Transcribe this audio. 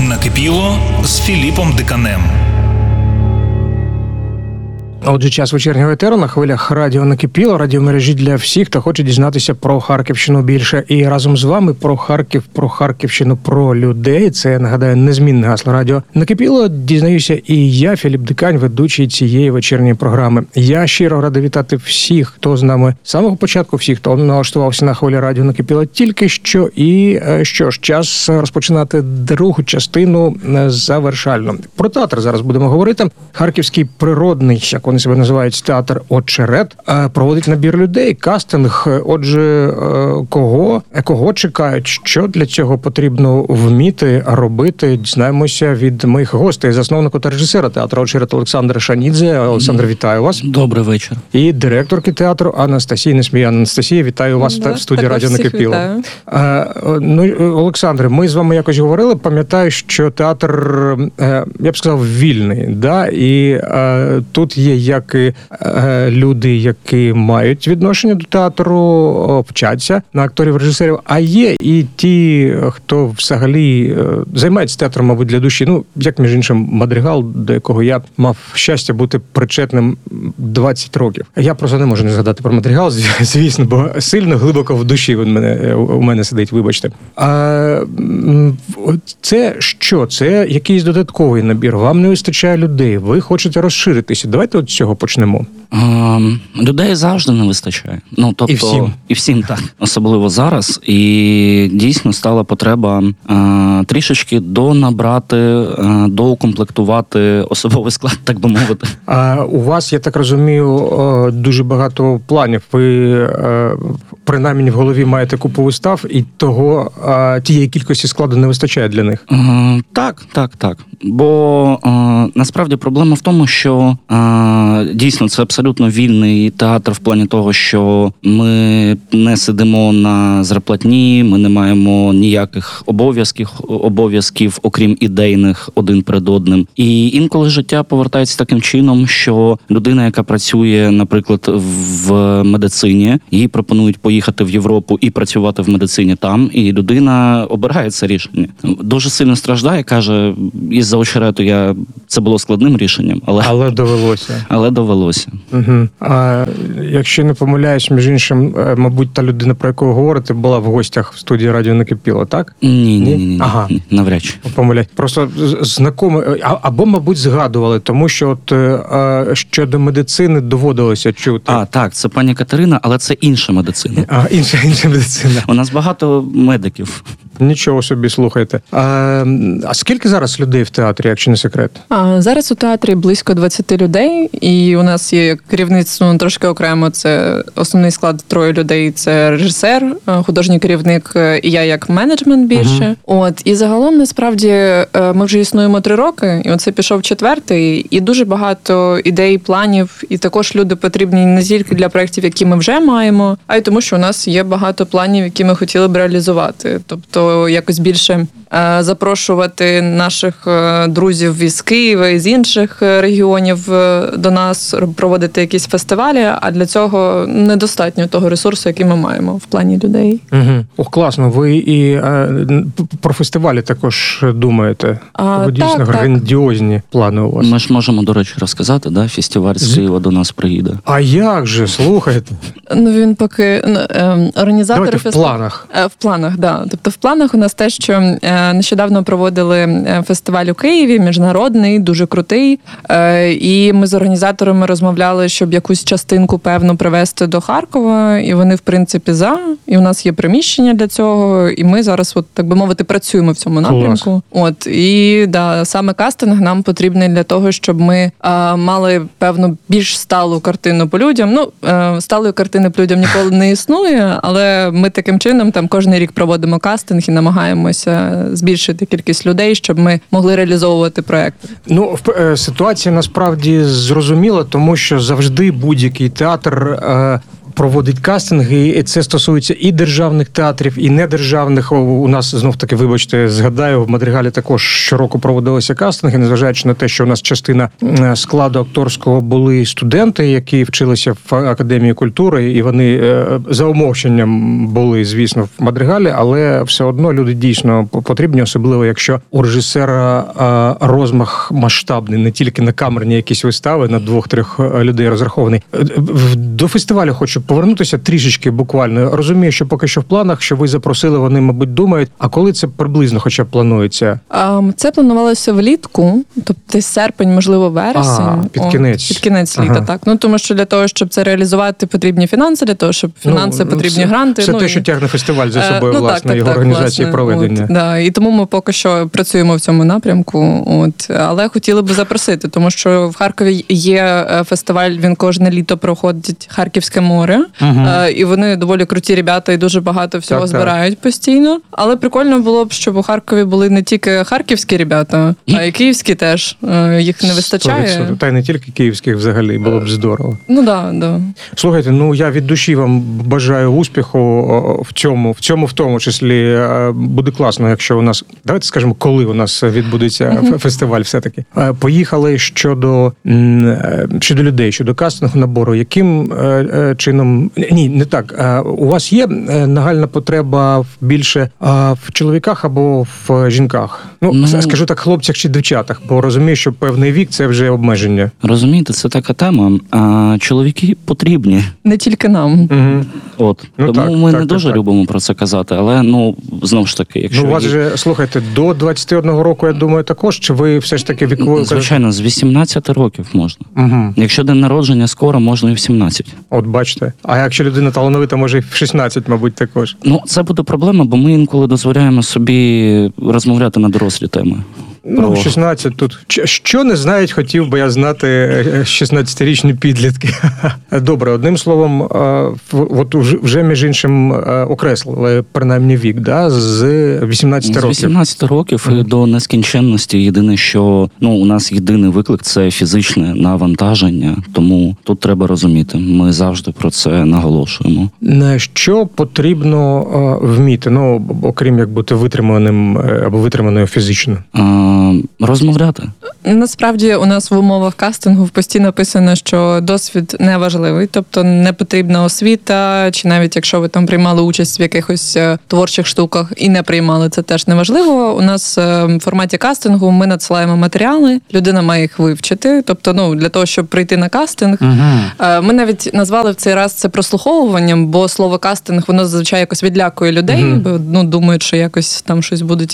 Накипіло з Філіпом Диканем. Отже, час вечірнього етеру на хвилях радіо «Накипіло», радіомережі для всіх, хто хоче дізнатися про Харківщину більше. І разом з вами про Харків, про Харківщину, про людей. Це, нагадаю, незмінне гасло радіо «Накипіло». Дізнаюся і я, Філіп Дикань, ведучий цієї вечірньої програми. Я щиро радий вітати всіх, хто з нами з самого початку, всіх, хто налаштувався на хвилі радіо «Накипіло» тільки що. І що ж, час розпочинати другу частину завершально. Про театр зараз будемо говорити. Харківський природний, як вони себе називають, театр «Очерет», проводить набір людей, кастинг. Отже, кого чекають, що для цього потрібно вміти робити, дізнаємося від моїх гостей, засновнику та режисера театру «Очерет» Олександра Шанідзе. Олександр, вітаю вас. Добрий вечір. І директорки театру Анастасії Несміян. Анастасія, вітаю вас в студії радіо «Накипіло». Олександре, ми з вами якось говорили, пам'ятаю, що театр, я б сказав, вільний, да? І тут є як і люди, які мають відношення до театру, вчаться на акторів-режисерів, а є і ті, хто взагалі займається театром, мабуть, для душі. Ну, як, між іншим, Мадригал, до якого я мав щастя бути причетним 20 років. Я просто не можу не згадати про Мадригал, звісно, бо сильно глибоко в душі у мене сидить, вибачте. Це що? Це якийсь додатковий набір? Вам не вистачає людей? Ви хочете розширитися? Давайте от з цього почнемо. Людей завжди не вистачає. Ну, тобто, і всім так. Особливо зараз. І дійсно стала потреба трішечки донабрати, доукомплектувати особовий склад, так би мовити. У вас, я так розумію, дуже багато планів. Ви, принаймні, в голові маєте купу вистав, і тієї кількості складу не вистачає для них? Так. Бо насправді проблема в тому, що дійсно це абсолютно вільний театр в плані того, що ми не сидимо на зарплатні, ми не маємо ніяких обов'язків, окрім ідейних, один перед одним. І інколи життя повертається таким чином, що людина, яка працює, наприклад, в медицині, їй пропонують поїхати в Європу і працювати в медицині там, і людина обирає це рішення. Дуже сильно страждає, каже, із-за очерету це було складним рішенням, але довелося. Угу. Якщо не помиляюсь, між іншим, мабуть, та людина, про яку ви говорите, була в гостях в студії радіо «Накипіло», так? Ні. Ага. Навряд чи. Помиляюсь. Просто знакомі, або, мабуть, згадували, тому що щодо медицини доводилося чути. Так, це пані Катерина, але це інша медицина. Інша медицина. У нас багато медиків. Нічого собі, слухайте. А скільки зараз людей в театрі, якщо не секрет? Зараз у театрі близько 20 людей, і у нас є керівництво трошки окремо. Це основний склад 3 людей. Це режисер, художній керівник і я як менеджмент більше. І загалом, насправді, ми вже існуємо 3 роки, і оце пішов 4-й, і дуже багато ідей, планів, і також люди потрібні не тільки для проєктів, які ми вже маємо, а й тому, що у нас є багато планів, які ми хотіли б реалізувати. Тобто якось більше запрошувати наших друзів із Києва, із інших регіонів до нас, проводити якісь фестивалі, а для цього недостатньо того ресурсу, який ми маємо в плані людей. Класно. Ви і про фестивалі також думаєте? Дійсно грандіозні плани у вас. Ми ж можемо, до речі, розказати, да? Фестиваль з Києва до нас приїде. А як же, слухайте? Він поки організатори фестивалю. В планах. В планах, да. Тобто в планах у нас те, що нещодавно проводили фестиваль у Києві, міжнародний, дуже крутий. І ми з організаторами розмовляли, щоб якусь частинку певну привезти до Харкова. І вони, в принципі, за. І у нас є приміщення для цього. І ми зараз, так би мовити, працюємо в цьому напрямку. І саме кастинг нам потрібний для того, щоб ми мали певну більш сталу картину по людям. Сталої картини по людям ніколи не існує, але ми таким чином кожен рік проводимо кастинг і намагаємося збільшити кількість людей, щоб ми могли реалізовувати проекти. Ситуація насправді зрозуміла, тому що завжди будь-який театр проводить кастинги, і це стосується і державних театрів, і недержавних. У нас, знов-таки, вибачте, згадаю, в Мадригалі також щороку проводилися кастинги, незважаючи на те, що у нас частина складу акторського були студенти, які вчилися в Академії культури, і вони за умовченням були, звісно, в Мадригалі, але все одно люди дійсно потрібні, особливо якщо у режисера розмах масштабний, не тільки на камерні якісь вистави, на 2-3 людей розрахований. До фестивалю хочу повернутися трішечки буквально. Розумію, що поки що в планах, що ви запросили, вони, мабуть, думають. А коли це приблизно хоча б планується? Це планувалося влітку, тобто десь серпень, можливо, вересень. Під кінець. Під кінець літа, так. Ну, тому що для того, щоб це реалізувати, потрібні фінанси, для того, щоб фінанси, потрібні гранти. Все те, що тягне фестиваль за собою, власне, його організації і проведення. Да, і тому ми поки що працюємо в цьому напрямку. Але хотіли би запросити, тому що в Харкові є фестиваль, він кожне літо проходить Харківське море, і вони доволі круті ребята і дуже багато всього збирають постійно. Але прикольно було б, щоб у Харкові були не тільки харківські ребята, а й київські теж. Їх не вистачає. 100%. Та й не тільки київських взагалі, було б здорово. Ну да. Слухайте, я від душі вам бажаю успіху в тому числі. Буде класно, якщо у нас, давайте скажемо, коли у нас відбудеться фестиваль все-таки. Поїхали щодо людей, щодо кастингу, набору. Яким чином... Ні, не так. У вас є нагальна потреба більше в чоловіках або в жінках? Скажу так, хлопцях чи дівчатах, бо розумію, що певний вік – це вже обмеження. Розумієте, це така тема. Чоловіки потрібні. Не тільки нам. Тому ми не дуже любимо про це казати, але, знову ж таки, якщо... у вас же, слухайте, до 21 року, я думаю, також, чи ви все ж таки віковою... Звичайно, з 18 років можна. Якщо день народження скоро, можна і в 17. От бачите. А якщо людина талановита, може і в 16, мабуть, також. Це буде проблема, бо ми інколи дозволяємо собі розмовляти на дорослі теми. 16 тут. Що не знають, хотів би я знати 16-річні підлітки. Добре, одним словом, от вже між іншим окреслили принаймні вік, да? З 18 років. З 18 років і до нескінченності. Єдине, що у нас єдиний виклик – це фізичне навантаження, тому тут треба розуміти. Ми завжди про це наголошуємо. Що потрібно вміти, окрім як бути витриманим або витриманою фізично? Розмовляти. Насправді у нас в умовах кастингу постійно написано, що досвід не важливий, тобто не потрібна освіта, чи навіть якщо ви там приймали участь в якихось творчих штуках і не приймали, це теж не важливо. У нас в форматі кастингу ми надсилаємо матеріали, людина має їх вивчити, тобто для того, щоб прийти на кастинг. Ми навіть назвали в цей раз це прослуховуванням, бо слово кастинг, воно зазвичай якось відлякує людей, бо думають, що якось там щось будуть